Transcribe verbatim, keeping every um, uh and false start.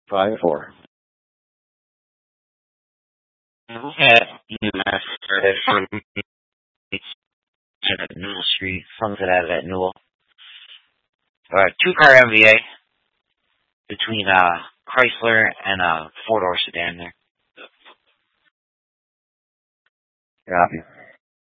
Five four. At U Mass started from at Newell Street, something out of that Newell. Uh, two car M V A between uh Chrysler and a four door sedan there. Copy.